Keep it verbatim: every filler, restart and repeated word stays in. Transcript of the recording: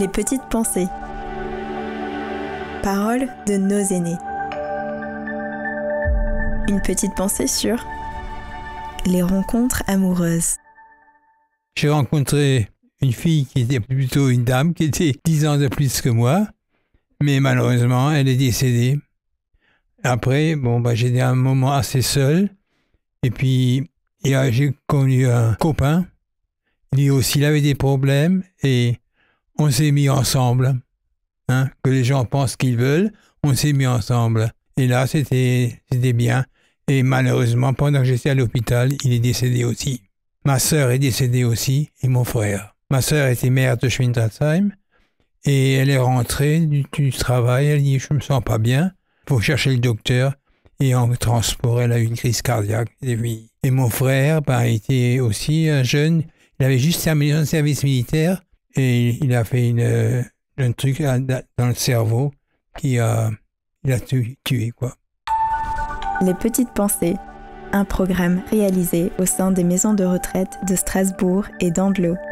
Les petites pensées. Paroles de nos aînés. Une petite pensée sur les rencontres amoureuses. J'ai rencontré une fille qui était plutôt une dame, qui était dix ans de plus que moi, mais malheureusement, elle est décédée. Après, bon, bah, j'étais à un moment assez seul, et puis et, euh, j'ai connu un copain, lui aussi, il avait des problèmes, et on s'est mis ensemble. Hein, que les gens pensent qu'ils veulent, on s'est mis ensemble. Et là, c'était, c'était bien. Et malheureusement, pendant que j'étais à l'hôpital, il est décédé aussi. Ma sœur est décédée aussi, et mon frère. Ma sœur était mère de Schwindersheim, et elle est rentrée du, du travail, elle dit « je me sens pas bien, il faut chercher le docteur ». Et en transport, elle a eu une crise cardiaque. Et mon frère, ben, était aussi un jeune, il avait juste terminé son service militaire, et il a fait une, un truc dans le cerveau qui a, il a tué, quoi. Les petites pensées, un programme réalisé au sein des maisons de retraite de Strasbourg et d'Andelot.